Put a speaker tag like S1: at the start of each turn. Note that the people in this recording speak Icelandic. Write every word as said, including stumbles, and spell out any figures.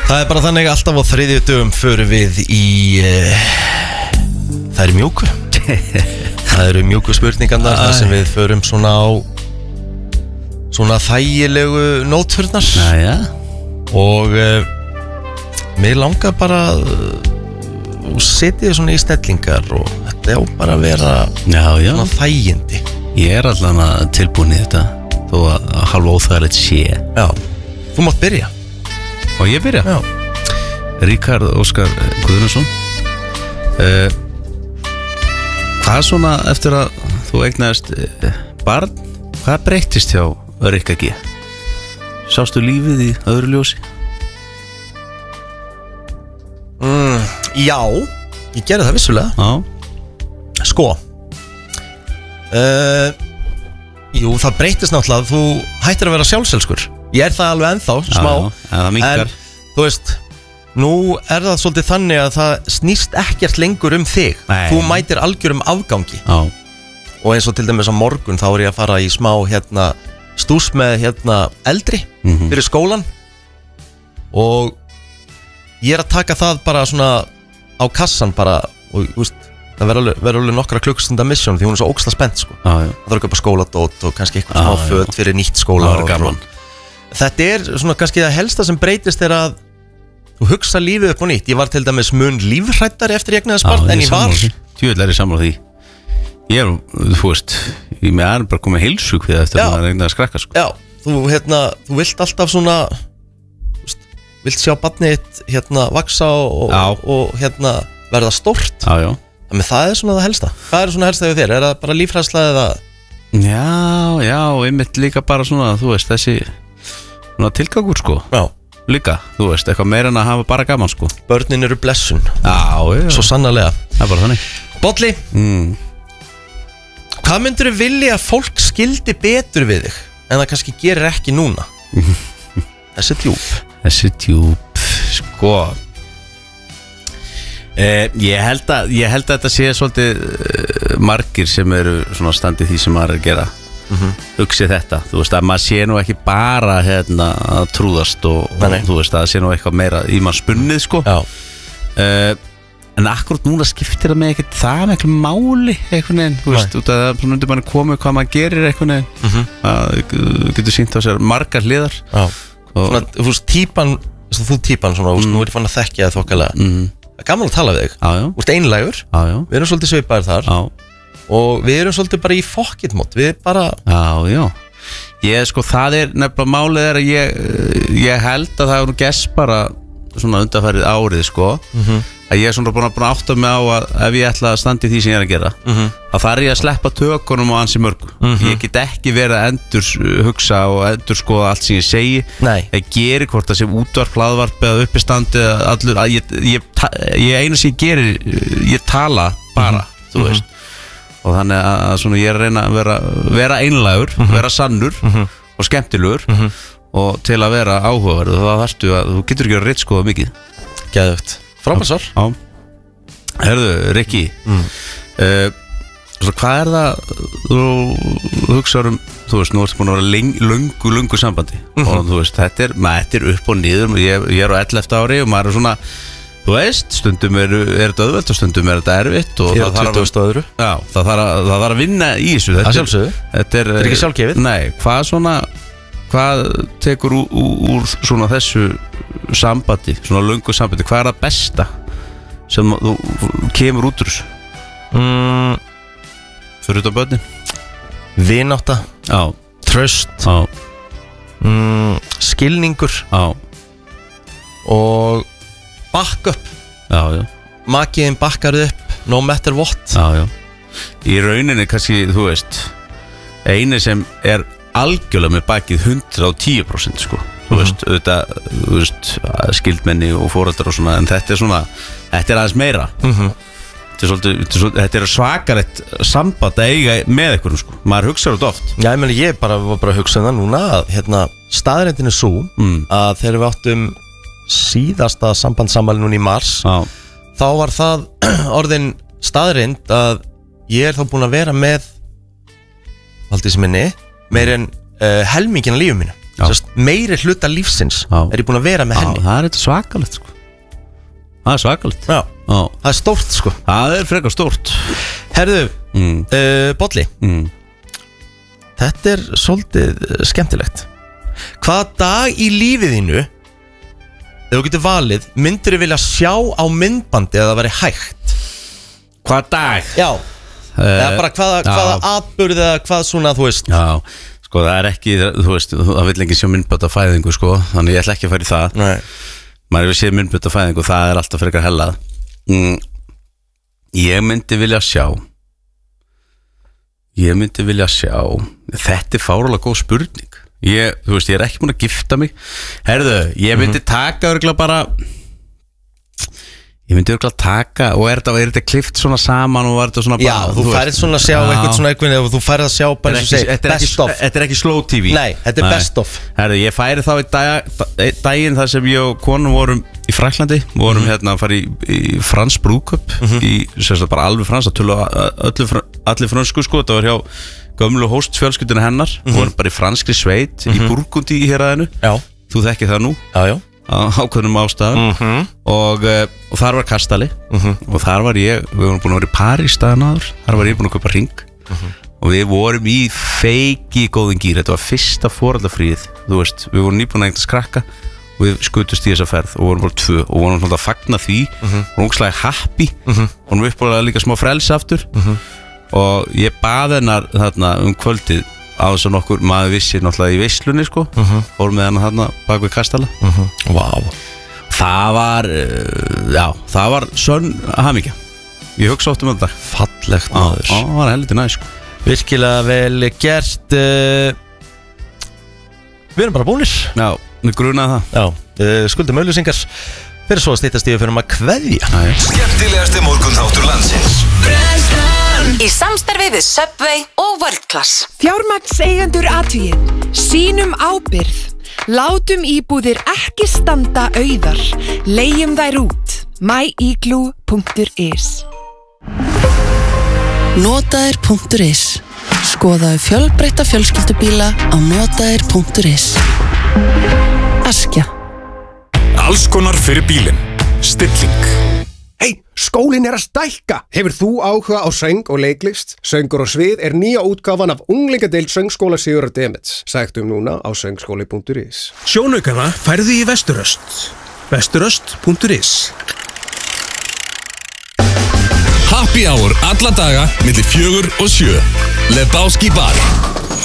S1: Það er bara þannig alltaf á þriðjudögum förum við í uh, það eru mjúku það eru mjúku spurningarnar þar sem við förum svona á svona þægilegu nótturnar
S2: Næja
S1: og uh, mér langar bara að uh, setja svona í stellingar og þetta er bara að vera
S2: já, já.
S1: svona þægindi.
S2: Ég er allan að tilbúin í þetta þó að halva óþægilegt sé.
S1: Já, þú mátt byrja.
S2: Og ég byrja?
S1: Já.
S2: Ríkharð Óskar Guðnason uh, Hvað svona eftir að þú eignaðist uh, barn, hvað breyttist hjá Rikka G? Sástu lífið í öðru ljósi?
S1: Mm, já, ég gerði það vissulega.
S2: Já.
S1: Sko uh, Jú, það breytist náttúrulega. Þú hættir að vera sjálfselskur. Ég er það alveg ennþá, smá
S2: já, já, það minnkar.
S1: En, þú veist, nú er það svolítið þannig að það snýst ekkert lengur um þig.
S2: Nei.
S1: Þú mætir algjörum afgangi.
S2: Já.
S1: Og eins og til dæmis á morgun þá er ég að fara í smá hérna stús með hérna eldri
S2: Mhm.
S1: fyrir skólan. Og ég er að taka það bara svona á kassan bara. Og þú veist, það verður alveg, verður alveg nokkra klukkstunda mission því hún er svo óksla spennt sko.
S2: Já, já.
S1: Það þarf ekki upp á skóladót og kannski eitthvað
S2: Já,
S1: smá
S2: já.
S1: föt fyrir nýtt skóla.
S2: Það er
S1: og-
S2: gaman.
S1: Þetta er svona kannski það helsta sem breytist er að þú hugsa lífið upp á nýtt. Ég var til dæmis mun lífhrættari eftir ég egnaði spart en ég var.
S2: Tjóðlega er ég sammála því. Ég er, þú veist, ég með aðeins bara komið heilsug við eftir
S1: Já.
S2: að regna að skrakka sko.
S1: Já, þú, hérna, þú vilt alltaf svona þú veist, vilt sjá barnið þitt hérna vaksa og,
S2: Já.
S1: og, og hérna verða stórt.
S2: Já, já.
S1: Þannig það er svona það helsta. Hvað er svona helsta hjá þér? Er það bara lífhræðsla eða?
S2: Já, já, einmitt líka bara svona, þú veist, þessi svona tilgangur sko.
S1: Já.
S2: Líka, þú veist, eitthvað meira en að hafa bara gaman sko.
S1: Börnin eru blessun.
S2: Já, já.
S1: Svo sannarlega.
S2: Það er bara þannig.
S1: Bolli,
S2: Mm.
S1: hvað myndur þú vilja að fólk skildi betur við þig en það kannski gerir ekki núna? Þessi djúp.
S2: Þessi djúp, sko eh, ég, held að, ég held að þetta sé svolítið eh, margir sem eru svona standið því sem maður er að gera
S1: Mhm.
S2: hugsi þetta, þú veist að maður sé nú ekki bara hérna að trúðast og,
S1: Nei, nei.
S2: og þú veist að það sé nú eitthvað meira í mann spunnið sko
S1: Já.
S2: uh, en akkurat núna skiptir það með ekkert það með eitthvað máli einhvern veginn, þú veist, út af það svona undir manni komið hvað maður gerir einhvern veginn
S1: Mhm.
S2: að getur sínt á sér margar hliðar
S1: Já.
S2: og,
S1: Svona, þú veist, típan, þú típan svona, mm. nú er ég fann að þekkja það þokkalega.
S2: mm,
S1: Það er gaman að tala við þig.
S2: já, já,
S1: Þú ert einlægur,
S2: já, já,
S1: við erum svolítið svipaðir þar
S2: já.
S1: og við erum svolítið bara í fokkit mót. Við bara,
S2: Já, já Ég sko, það er nefnilega málið er að ég, ég held að það er nú gess bara svona undanfærið árið sko
S1: Mhm.
S2: að ég er svona búin að, búin að átta mig á að ef ég ætla að standa í því sem ég er að gera
S1: Mhm.
S2: þá þarf ég að sleppa tökunum á ansi mörgu.
S1: Mhm.
S2: Ég get ekki verið að endur hugsa og endur skoða allt sem ég segi.
S1: nei,
S2: Ég geri hvort það sem útvarp, hlaðvarp eða uppistandi eða allur að ég, ég, ta- ég einu sem ég gerir ég tala bara, þú veist og þannig að svona ég er að reyna að vera, vera einlægur, vera sannur og skemmtilegur og til að vera áhugaverð og það þarftu að þú getur ekki að ritskoða mikið.
S1: geðugt. Frábærsvar.
S2: Já. Herðu, Rikki
S1: Mm.
S2: uh, svo hvað er það þú hugsaður um, þú veist, nú ertu búin að vera leng, löngu, löngu sambandi og þú veist, þetta er, maður þetta er upp og niður ég, ég er á ellefta ári og maður er svona þú veist, stundum er, er þetta auðvelt og stundum er þetta erfitt og
S1: Ég
S2: það
S1: er
S2: þarf að,
S1: tuttugu öðru.
S2: já, það þarf að, það þarf að vinna í þessu
S1: Að
S2: þetta er,
S1: sjálfsögðu.
S2: þetta er,
S1: Þetta er ekki sjálfgefið.
S2: Nei, hvað svona hvað tekur úr, úr svona þessu sambandi, svona löngu sambandi hvað er það besta sem þú kemur út úr þessu
S1: Mm,
S2: fyrir þetta börnin?
S1: vinátta,
S2: Já,
S1: tröst,
S2: já,
S1: mm, skilningur
S2: já,
S1: og backup.
S2: já, já,
S1: Makiðin bakkar upp, no matter what.
S2: já, já. Í rauninni kannski, þú veist eini sem er algjörlega með bakið hundrað og tíu prósent sko, þú veist, auðvitað þú veist, skildmenni og foreldrar og svona en þetta er svona, þetta er aðeins meira
S1: Mhm.
S2: þetta er, svolítið, þetta er, svolítið, þetta er svakalegt samband að eiga með einhverjum sko, maður hugsaður þetta oft
S1: Já, ég meni, ég bara, var bara að hugsa um það núna að hérna, staðrendin er svo
S2: mm.
S1: að þegar við áttum síðasta sambandsammæli núna í mars
S2: Já,
S1: þá var það orðin staðrend að ég er þá búin að vera með haldið sem minni meir en uh, helmingina lífum mínu Sest, meiri hluta lífsins Já. er ég búin að vera með henni.
S2: Já, það er eitthvað svakalegt sko. Það er svakalegt.
S1: Já. Já. Það er stórt sko.
S2: Það er frekar stórt.
S1: Herðu, mm. uh, Bolli
S2: mm.
S1: Þetta er svolítið skemmtilegt. Hvaða dag í lífið þínu, ef þú getur valið, myndir þú vilja sjá á myndbandi eða það væri hægt?
S2: Hvaða dag?
S1: Já, uh, eða bara hvaða, hvaða atburð eða hvað svona, þú veist.
S2: Já, sko það er ekki, þú veist, það vil ekki sjá myndband af fæðingu sko, þannig ég ætla ekki að fara í það.
S1: Nei.
S2: Maður hefur séð myndband af fæðingu, það er alltaf frekar hellað. mm. Ég myndi vilja sjá Ég myndi vilja sjá Þetta er fárulega góð spurning. Ég, þú veist, ég er ekki búin að gifta mig. Herðu, ég myndi mm-hmm. taka örgulega bara Ég myndi örgulega taka Og er þetta, er þetta klift svona saman og var þetta svona
S1: Já, bara, þú, þú færið svona að sjá eitthvað svona eitthvað og þú færið að sjá bara eins og segi best of.
S2: Þetta er ekki slow T V.
S1: Nei, þetta er Nei. best of.
S2: Herðu, ég færi þá í dag, daginn þar sem ég og konum vorum í Frakklandi, vorum mm-hmm. hérna að fara í, í frans brúðkaup mm-hmm. í, sérstaklega bara alveg frans, að tölu öllu, allir fransku sko, þetta var hjá gömlu hóstfjölskylduna hennar, mm-hmm. vorum bara í franskri sveit mm-hmm. í Burgundi í héraðinu.
S1: Já.
S2: Þú þekkir það nú?
S1: Já, já.
S2: Á ákveðnum ástæðum
S1: mm-hmm.
S2: og, og þar var kastali
S1: mm-hmm.
S2: og þar var ég, við vorum búin að vera í París staðan áður, þar var ég búin að kaupa ring
S1: mm-hmm.
S2: og við vorum í feiki góðin gýr, þetta var fyrsta foreldrafríð, þú veist, við vorum nýbúin að eitthvað skrakka og við skutust í þessa ferð og vorum bara tvö og vorum svona að fagna því
S1: mm-hmm.
S2: og ógeðslega happy
S1: mm-hmm.
S2: og vorum uppbúinlega líka smá frelsi aftur
S1: mm-hmm.
S2: og ég bað hennar þarna um kvöldið á þess að nokkur maður vissi náttúrulega í veislunni sko,
S1: mm-hmm.
S2: fór með hennar þarna bak við kastala
S1: mm-hmm. Wow.
S2: Það var, já, það var sönn hamingja. Ég hugsa oft um þetta.
S1: Fallegt maður.
S2: Já, það var heldur næst sko.
S1: Virkilega vel gert. uh, Við erum bara búnir.
S2: Já, við grunaði það.
S1: Já, uh, skuldum auglýsingar fyrir svo að stýttast í að fyrir um að kveðja.
S3: Skemmtilegasti morgunþáttur landsins
S4: Í samstarfi við Subway og World Class.
S5: Fjármagnseigendur athugið, sýnum ábyrgð. Látum íbúðir ekki standa auðar. Leigjum þær út. my igloo punktur is
S6: Notaðir punktur is. Skoðaðu fjölbreytta fjölskyldubíla á notaðir punktur is. Askja.
S3: Alls konar fyrir bílinn. Stilling.
S7: Hei, skólinn er að stækka. Hefur þú áhuga á söng og leiklist? Söngur og svið er nýja útgáfan af unglingadeild Söngskóla Sigurðar Demets. Sæktum núna á söngskóli punktur is.
S8: Sjónaukana færðu í Vesturöst. Vesturöst punktur is.
S3: Happy hour alla daga milli fjögur og sjö. Lebowski bar.